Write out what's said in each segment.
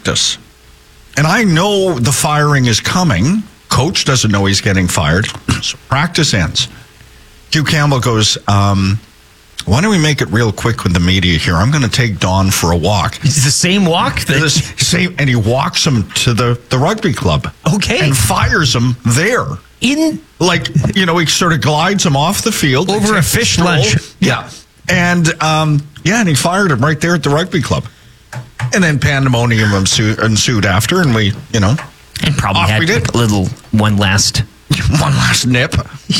practice. And I know the firing is coming. Coach doesn't know he's getting fired. So practice ends. Hugh Campbell goes, why don't we make it real quick with the media here? I'm going to take Don for a walk. It's the same walk? And he walks him to the rugby club. Okay. And fires him there. He sort of glides him off the field. Over a fish lunch. Yeah. And, and he fired him right there at the rugby club. And then pandemonium ensued after, and we, And probably had a little one last nip.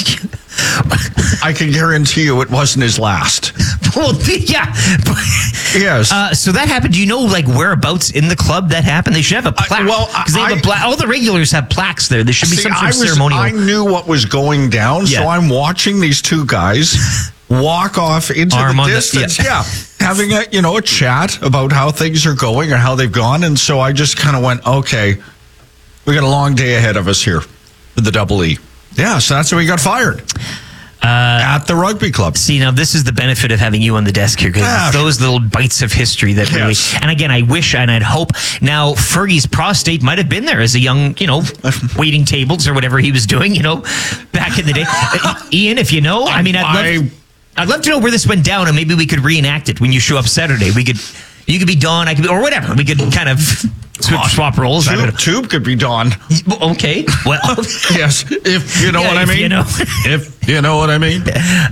I can guarantee you it wasn't his last. Well, yeah. Yes. So that happened. Do you know, whereabouts in the club that happened? They should have a plaque. Because they have a plaque. All the regulars have plaques there. There should be some sort of ceremonial. I knew what was going down, so I'm watching these two guys walk off into the distance. Having a chat about how things are going or how they've gone. And so I just kind of went, okay, we got a long day ahead of us here with the double E. Yeah, so that's how we got fired. At the rugby club. See, now this is the benefit of having you on the desk here, because those little bites of history that really. And again, I wish and I'd hope now Fergie's prostate might have been there as a young, waiting tables or whatever he was doing, back in the day. Ian, if you know, I'd love to know where this went down, and maybe we could reenact it when you show up Saturday. You could be Dawn, I could be, or whatever. We could kind of swap roles. Tube could be Dawn. Okay. Well, yes, if you know what I mean. If you know what I mean.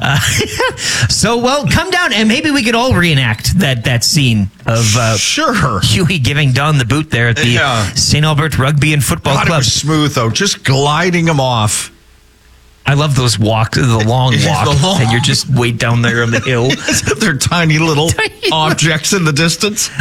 Come down and maybe we could all reenact that scene of Huey giving Dawn the boot there at the St. Albert Rugby and Football Club. It was smooth though, just gliding him off. I love those walks, the long walk, and you're just way down there on the hill. They're tiny little objects in the distance.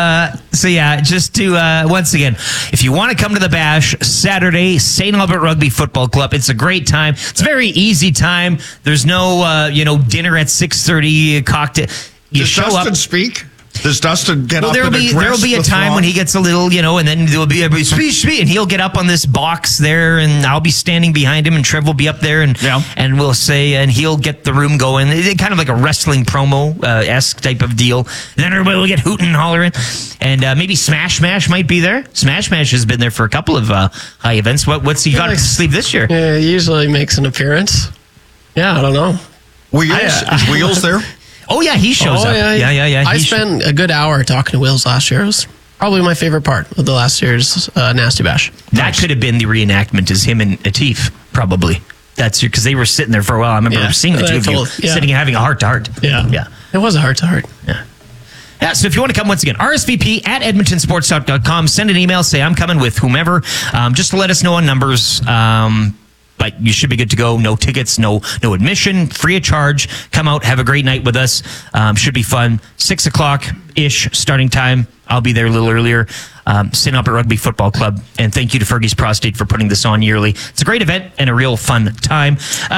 Just to, once again, if you want to come to the Bash, Saturday, St. Albert Rugby Football Club, it's a great time. It's a very easy time. There's no, dinner at 6:30, cocktail. Does Dustin speak? Does Dustin get up and address there'll be a time when he gets a little, and then there'll be a speech, and he'll get up on this box there, and I'll be standing behind him, and Trev will be up there, and we'll say, and he'll get the room going. It's kind of like a wrestling promo-esque type of deal. And then everybody will get hooting and hollering, and maybe Smash Mash might be there. Smash Mash has been there for a couple of high events. What's he got up his sleeve this year? Yeah, he usually makes an appearance. Yeah, I don't know. Is Wheels there? Oh, yeah, he shows up. Yeah. I spent a good hour talking to Wills last year. It was probably my favorite part of the last year's Nasty Bash. That could have been the reenactment, is him and Atif, probably. That's because they were sitting there for a while. I remember seeing the two of you sitting and having a heart-to-heart. Yeah. It was a heart-to-heart. Yeah, so if you want to come once again, RSVP at edmontonsportstalk.com. Send an email, say I'm coming with whomever, just to let us know on numbers. But you should be good to go. No tickets, no admission, free of charge. Come out, have a great night with us. Should be fun. 6 o'clock-ish starting time. I'll be there a little earlier. St. Albert Rugby Football Club. And thank you to Fergie's Prostate for putting this on yearly. It's a great event and a real fun time.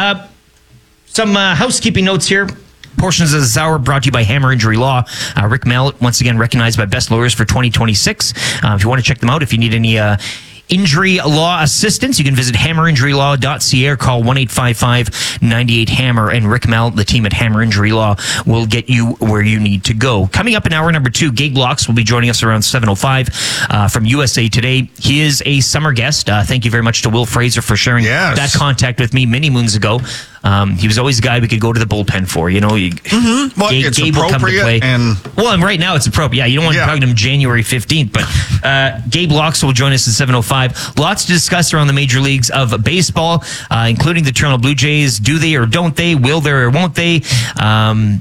Some housekeeping notes here. Portions of this hour brought to you by Hammer Injury Law. Rick Mallet, once again recognized by Best Lawyers for 2026. If you want to check them out, if you need any injury law assistance, you can visit hammerinjurylaw.ca or call 1-855-98-HAMMER, and Rick Mallet, the team at Hammer Injury Law, will get you where you need to go. Coming up in hour number 2, Gabe Locks will be joining us around 7:05 from USA Today. He is a summer guest. Thank you very much to Will Fraser for sharing that contact with me many moons ago. He was always the guy we could go to the bullpen for, Well, it's Gabe appropriate. Will come to play. And right now it's appropriate. Yeah, you don't want to talk to him January 15th, but Gabe Locks will join us at 7:05. Lots to discuss around the major leagues of baseball, including the Toronto Blue Jays. Do they or don't they? Will they or won't they? Tarek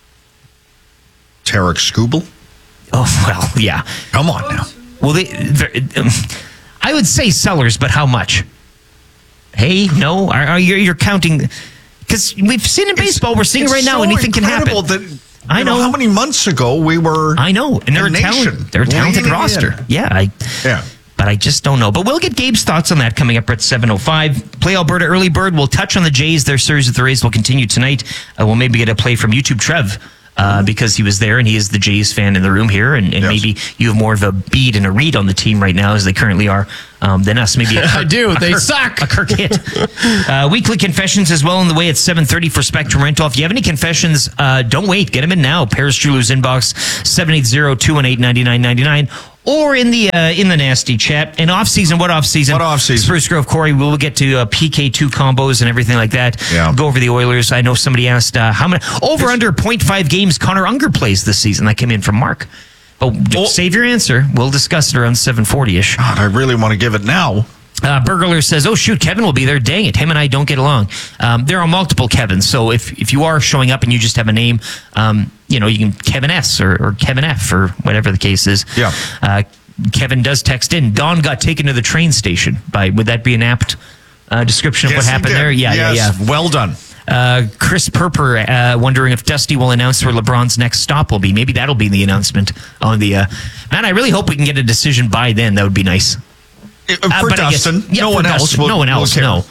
Skubal? Oh, well, yeah. Come on now. Well, I would say sellers, but how much? Hey, no, you're counting, because we've seen in baseball, we're seeing right now, anything can happen. I know how many months ago we were. I know, and they're a talented roster. But I just don't know. But we'll get Gabe's thoughts on that coming up at 7:05. Play Alberta Early Bird. We'll touch on the Jays. Their series with the Rays will continue tonight. We'll maybe get a play from YouTube Trev. Because he was there and he is the Jays fan in the room here, and maybe you have more of a bead and a read on the team right now as they currently are than us. Maybe I do. They suck. A Kirk hit. Weekly confessions as well on the way at 7:30 for Spectrum Rental. If you have any confessions, don't wait. Get them in now. Paris Jewelers inbox 780-218-9999. or in the nasty chat. And off season, what off season? What off season? Spruce Grove, Corey. We'll get to PK2 combos and everything like that. Yeah. Go over the Oilers. I know somebody asked how many under 0.5 games Connor Unger plays this season. That came in from Mark. But save your answer. We'll discuss it around 7:40ish. God, I really want to give it now. Burglar says, "Oh shoot, Kevin will be there. Dang it, him and I don't get along." There are multiple Kevins, so if you are showing up and you just have a name, you can Kevin S or Kevin F or whatever the case is. Yeah. Kevin does text in. Don got taken to the train station. Would that be an apt description of what happened there? Yeah. Well done. Chris Perper wondering if Dusty will announce where LeBron's next stop will be. Maybe that'll be the announcement on the. Man, I really hope we can get a decision by then. That would be nice. For Dustin, no one else. No one else. No.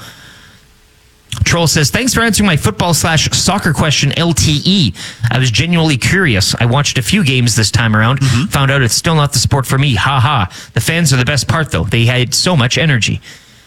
Troll says, "Thanks for answering my football/soccer question, LTE. I was genuinely curious. I watched a few games this time around. Found out it's still not the sport for me. Ha ha. The fans are the best part, though. They had so much energy."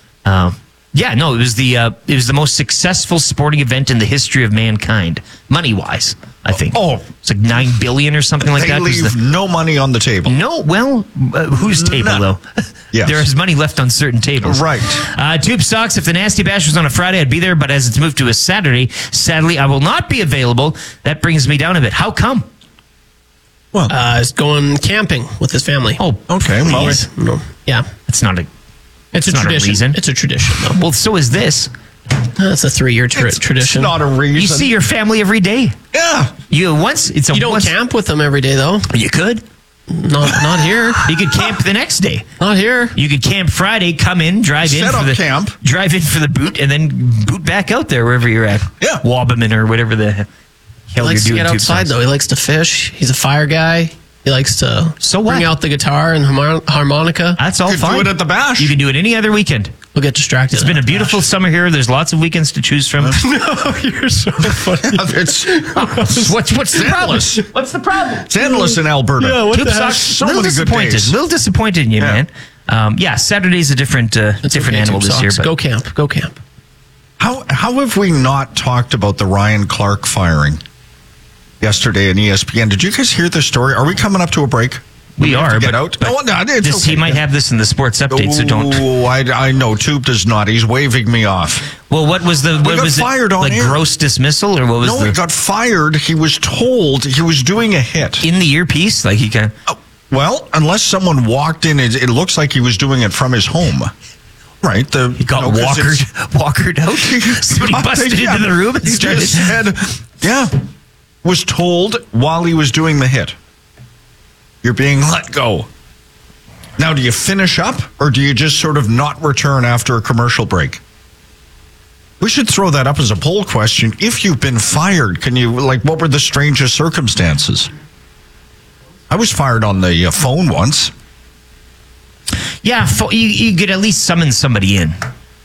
It was the most successful sporting event in the history of mankind, money-wise, I think. Oh. It's like $9 billion or something like that. They leave no money on the table. No, well, whose table, though? Yes. There is money left on certain tables. Right. Tube Socks, if the Nasty Bash was on a Friday, I'd be there, but as it's moved to a Saturday, sadly, I will not be available. That brings me down a bit. How come? Well, he's going camping with his family. Oh, okay. Well, yeah. It's not a... It's a tradition. reason. It's a tradition, though. Well, so is this. That's a 3-year tradition. It's not a reason. You see your family every day. Yeah. You don't camp with them every day, though. You could. Not here. You could camp the next day. Not here. You could camp Friday, come in, drive in for the boot, and then boot back out there wherever you're at. Yeah. Wabaman or whatever the hell you're doing. He likes to get outside, though. He likes to fish. He's a fire guy. He likes to bring out the guitar and harmonica. That's all fine. You could do it at the Bash. You can do it any other weekend. We'll get distracted. It's been a beautiful summer here. There's lots of weekends to choose from. No, you're so funny. What's the problem? What's the problem? It's endless in Alberta. Yeah, what the heck? So many good days. A little disappointed in you, man. Saturday's a different animal this year. But Go camp. How have we not talked about the Ryan Clark firing yesterday in ESPN? Did you guys hear the story? Are we coming up to a break? We are. Get out. It's He might have this in the sports update, so don't. Oh, I know. Tube does not. He's waving me off. Well, what was fired it? On like air. Gross dismissal, or what was? No, he got fired. He was told he was doing a hit in the earpiece. Like he can. Well, unless someone walked in, it looks like he was doing it from his home. Right. He got walkered out. Somebody busted into the room and started. Was told while he was doing the hit, "You're being let go." Now, do you finish up or do you just sort of not return after a commercial break? We should throw that up as a poll question. If you've been fired, can you, what were the strangest circumstances? I was fired on the phone once. Yeah, you could at least summon somebody in.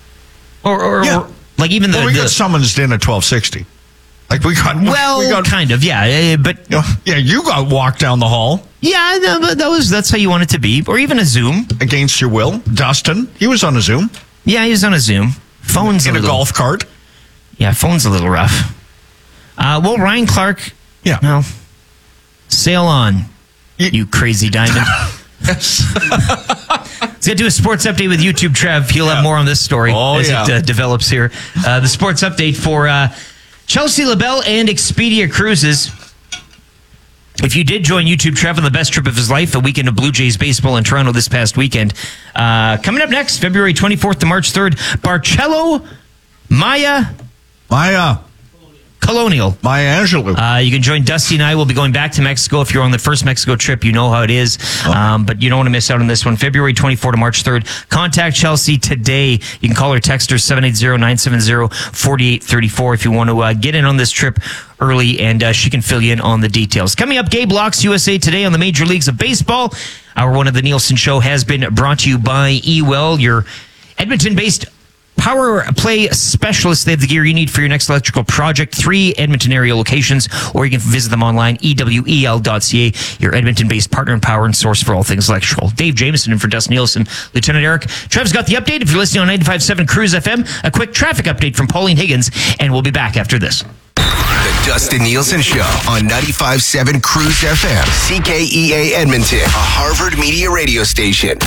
Or even the... we got summoned in at 1260. We got kind of, yeah, but you got walked down the hall. Yeah, no, but that's how you want it to be, or even a Zoom against your will. Dustin, he was on a Zoom. Yeah, he was on a Zoom. Phone's in a golf cart. Yeah, phone's a little rough. Ryan Clark. Yeah. Well, sail on, you crazy diamond. Yes. Let's get to a sports update with YouTube Trev. He'll have more on this story as it develops here. The sports update for Chelsea LaBelle and Expedia Cruises. If you did join YouTube Trev on the best trip of his life, a weekend of Blue Jays baseball in Toronto this past weekend. Coming up next, February 24th to March 3rd, Barcello Maya Colonial. Maya Angelou. You can join Dusty and I. We'll be going back to Mexico. If you're on the first Mexico trip, you know how it is. But you don't want to miss out on this one. February 24 to March 3rd. Contact Chelsea today. You can call her, text her 780-970-4834 if you want to get in on this trip early, and she can fill you in on the details. Coming up, Gabe Locks USA Today on the Major Leagues of Baseball. Hour one of the Nielsen Show has been brought to you by eWell, your Edmonton-based Power Play Specialist. They have the gear you need for your next electrical project. 3 Edmonton area locations, or you can visit them online, ewel.ca, your Edmonton-based partner in power and source for all things electrical. Dave Jameson in for Dustin Nielsen, Lieutenant Eric. Trev's got the update. If you're listening on 95.7 Cruise FM, a quick traffic update from Pauline Higgins, and we'll be back after this. The Dustin Nielsen Show on 95.7 Cruise FM, CKEA Edmonton, a Harvard Media radio station.